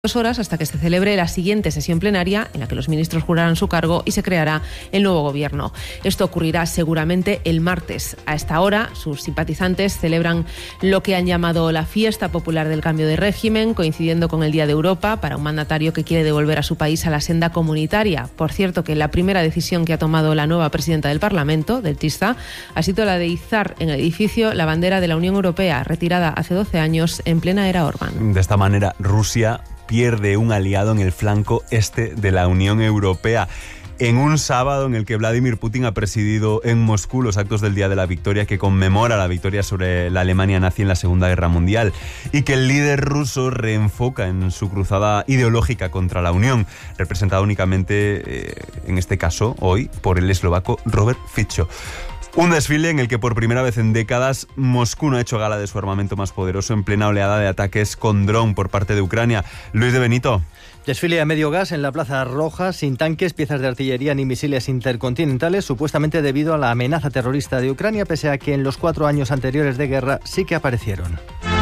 horas hasta que se celebre la siguiente sesión plenaria en la que los ministros jurarán su cargo y se creará el nuevo gobierno. Esto ocurrirá seguramente el martes. A esta hora, sus simpatizantes celebran lo que han llamado la fiesta popular del cambio de régimen, coincidiendo con el Día de Europa, para un mandatario que quiere devolver a su país a la senda comunitaria. Por cierto, que la primera decisión que ha tomado la nueva presidenta del Parlamento, del TISA, ha sido la de izar en el edificio la bandera de la Unión Europea, retirada hace 12 años en plena era Orbán. De esta manera, Rusia pierde un aliado en el flanco este de la Unión Europea. En un sábado en el que Vladimir Putin ha presidido en Moscú los actos del Día de la Victoria, que conmemora la victoria sobre la Alemania nazi en la Segunda Guerra Mundial, y que el líder ruso reenfoca en su cruzada ideológica contra la Unión, representada únicamente, en este caso, hoy, por el eslovaco Robert Fico. Un desfile en el que por primera vez en décadas Moscú no ha hecho gala de su armamento más poderoso en plena oleada de ataques con dron por parte de Ucrania. Luis de Benito. Desfile a medio gas en la Plaza Roja, sin tanques, piezas de artillería ni misiles intercontinentales, supuestamente debido a la amenaza terrorista de Ucrania, pese a que en los 4 años anteriores de guerra sí que aparecieron.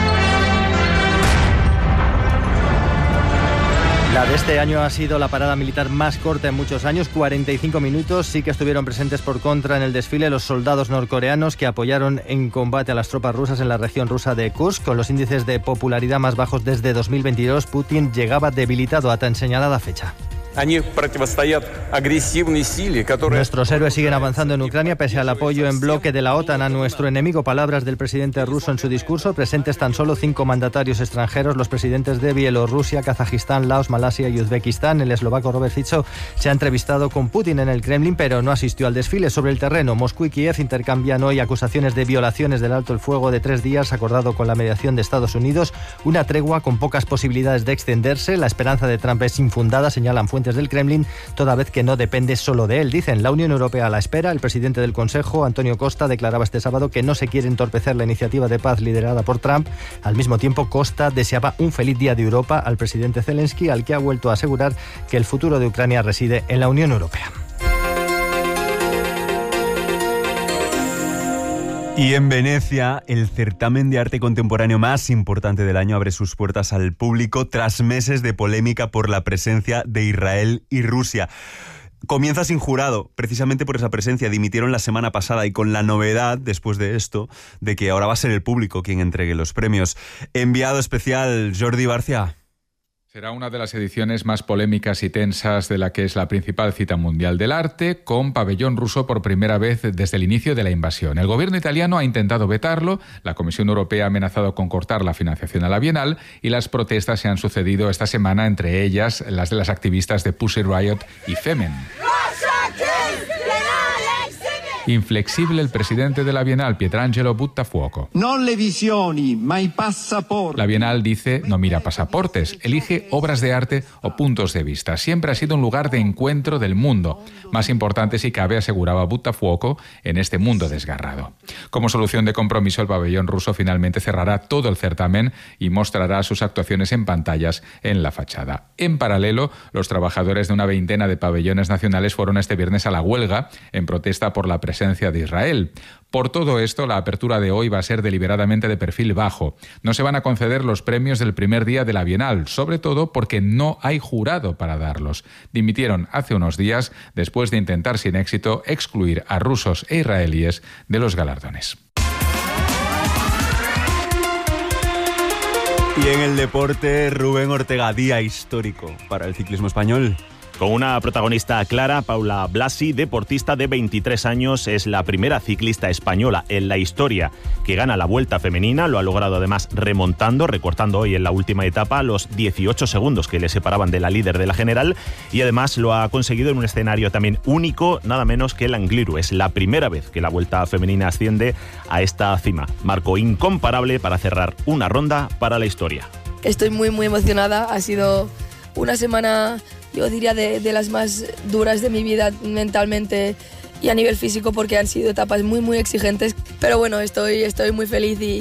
La de este año ha sido la parada militar más corta en muchos años, 45 minutos. Sí que estuvieron presentes por contra en el desfile los soldados norcoreanos que apoyaron en combate a las tropas rusas en la región rusa de Kursk. Con los índices de popularidad más bajos desde 2022, Putin llegaba debilitado a tan señalada fecha. Nuestros héroes siguen avanzando en Ucrania pese al apoyo en bloque de la OTAN a nuestro enemigo. Palabras del presidente ruso en su discurso. Presentes tan solo 5 mandatarios extranjeros, los presidentes de Bielorrusia, Kazajistán, Laos, Malasia y Uzbekistán. El eslovaco Robert Fico se ha entrevistado con Putin en el Kremlin, pero no asistió al desfile. Sobre el terreno, Moscú y Kiev intercambian hoy acusaciones de violaciones del alto el fuego de 3 días acordado con la mediación de Estados Unidos. Una tregua con pocas posibilidades de extenderse. La esperanza de Trump es infundada, señalan fuentes del Kremlin, toda vez que no depende solo de él. Dicen, la Unión Europea a la espera. El presidente del Consejo, Antonio Costa, declaraba este sábado que no se quiere entorpecer la iniciativa de paz liderada por Trump. Al mismo tiempo, Costa deseaba un feliz día de Europa al presidente Zelensky, al que ha vuelto a asegurar que el futuro de Ucrania reside en la Unión Europea. Y en Venecia, el certamen de arte contemporáneo más importante del año abre sus puertas al público tras meses de polémica por la presencia de Israel y Rusia. Comienza sin jurado, precisamente por esa presencia. Dimitieron la semana pasada y con la novedad, después de esto, de que ahora va a ser el público quien entregue los premios. Enviado especial, Jordi Barcia. Será una de las ediciones más polémicas y tensas de la que es la principal cita mundial del arte, con pabellón ruso por primera vez desde el inicio de la invasión. El gobierno italiano ha intentado vetarlo, la Comisión Europea ha amenazado con cortar la financiación a la Bienal y las protestas se han sucedido esta semana, entre ellas las de las activistas de Pussy Riot y Femen. Inflexible el presidente de la Bienal, Pietrangelo Buttafuoco. La Bienal dice, no mira pasaportes, elige obras de arte o puntos de vista. Siempre ha sido un lugar de encuentro del mundo. Más importante si cabe, aseguraba Buttafuoco, en este mundo desgarrado. Como solución de compromiso, el pabellón ruso finalmente cerrará todo el certamen y mostrará sus actuaciones en pantallas en la fachada. En paralelo, los trabajadores de una veintena de pabellones nacionales fueron este viernes a la huelga en protesta por la presencia de Israel. Por todo esto, la apertura de hoy va a ser deliberadamente de perfil bajo. No se van a conceder los premios del primer día de la Bienal, sobre todo porque no hay jurado para darlos. Dimitieron hace unos días después de intentar sin éxito excluir a rusos e israelíes de los galardones. Y en el deporte, Rubén Ortega, día histórico para el ciclismo español. Con una protagonista clara, Paula Blasi, deportista de 23 años, es la primera ciclista española en la historia que gana la Vuelta Femenina. Lo ha logrado además remontando, recortando hoy en la última etapa los 18 segundos que le separaban de la líder de la general, y además lo ha conseguido en un escenario también único, nada menos que el Angliru. Es la primera vez que la Vuelta Femenina asciende a esta cima. Marco incomparable para cerrar una ronda para la historia. Estoy muy emocionada, ha sido una semana, yo diría, de las más duras de mi vida mentalmente y a nivel físico, porque han sido etapas muy exigentes, pero bueno, estoy muy feliz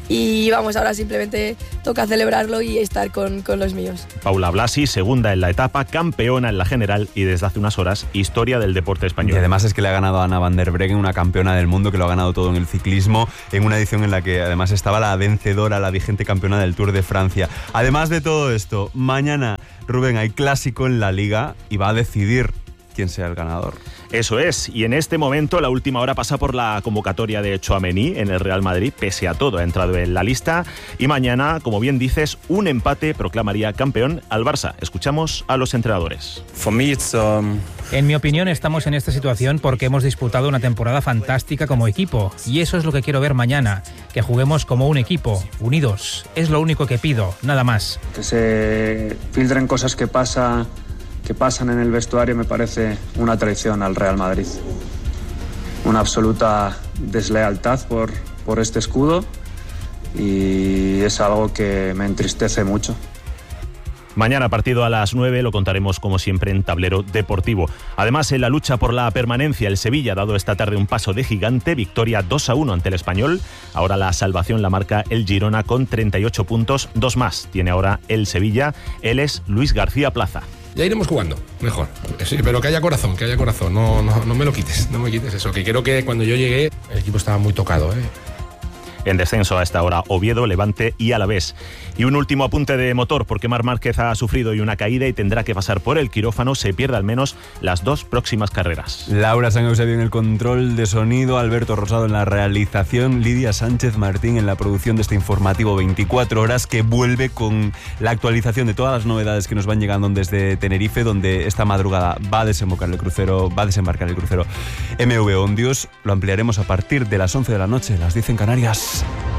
y vamos, ahora simplemente toca celebrarlo y estar con los míos. Paula Blasi, segunda en la etapa, campeona en la general y desde hace unas horas, historia del deporte español. Y además es que le ha ganado a Anna van der Breggen, una campeona del mundo que lo ha ganado todo en el ciclismo, en una edición en la que además estaba la vencedora, la vigente campeona del Tour de Francia. Además de todo esto, mañana, Rubén, hay clásico en la Liga y va a decidir quién sea el ganador. Eso es, y en este momento la última hora pasa por la convocatoria de Tchouaméni en el Real Madrid, pese a todo ha entrado en la lista, y mañana, como bien dices, un empate proclamaría campeón al Barça. Escuchamos a los entrenadores. En mi opinión, estamos en esta situación porque hemos disputado una temporada fantástica como equipo, y eso es lo que quiero ver mañana, que juguemos como un equipo, unidos. Es lo único que pido, nada más. Que se filtren cosas que pasan en el vestuario me parece una traición al Real Madrid. Una absoluta deslealtad por este escudo y es algo que me entristece mucho. Mañana partido a las 9, lo contaremos como siempre en Tablero Deportivo. Además, en la lucha por la permanencia, el Sevilla ha dado esta tarde un paso de gigante, victoria 2-1 ante el Español. Ahora la salvación la marca el Girona con 38 puntos, 2 más. Tiene ahora el Sevilla, él es Luis García Plaza. Ya iremos jugando, mejor. Sí, pero que haya corazón, no me lo quites, no me quites eso, que creo que cuando yo llegué el equipo estaba muy tocado, En descenso a esta hora, Oviedo, Levante y Alavés. Y un último apunte de motor, porque Marc Márquez ha sufrido hoy una caída y tendrá que pasar por el quirófano. Se pierde al menos las 2 próximas carreras. Laura San Eusebio en el control de sonido, Alberto Rosado en la realización, Lidia Sánchez Martín en la producción de este informativo 24 horas, que vuelve con la actualización de todas las novedades que nos van llegando desde Tenerife, donde esta madrugada va a desembarcar el crucero MV Ondios. Lo ampliaremos a partir de las 11 de la noche, las 10 en Canarias.